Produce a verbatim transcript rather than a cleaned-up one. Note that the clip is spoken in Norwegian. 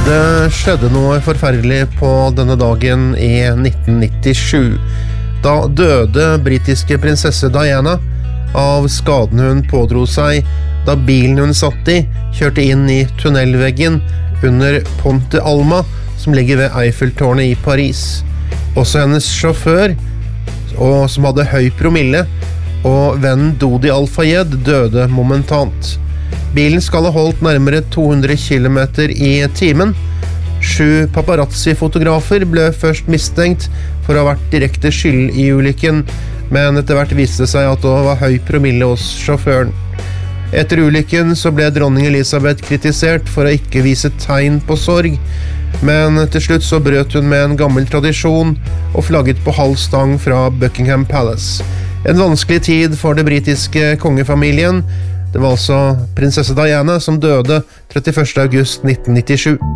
Det skjedde noe forferdelig på denne dagen i nitten nittisju. Da døde britiske prinsesse Diana av skaden hun pådro seg da bilen hun satt i kjørte inn i tunnelveggen under Ponte Alma, som ligger ved Eiffeltårnet i Paris. Også hennes sjåfør, og som hadde høy promille, og vennen Dodi Al-Fayed døde momentant. Bilen skal ha holdt nærmere to hundre kilometer i timen. Sju paparazzi-fotografer ble først mistenkt for å ha vært direkte skyld i ulykken, men etter hvert viste det seg at det var høy promille hos sjåføren. Etter ulykken så ble dronning Elisabeth kritisert for å ikke vise tegn på sorg, men til slutt så brøt hun med en gammel tradisjon og flagget på halv stang fra Buckingham Palace. En vanskelig tid for det britiske kongefamilien. Det var altså prinsesse Diana som døde trettiførste august nitten nittisju.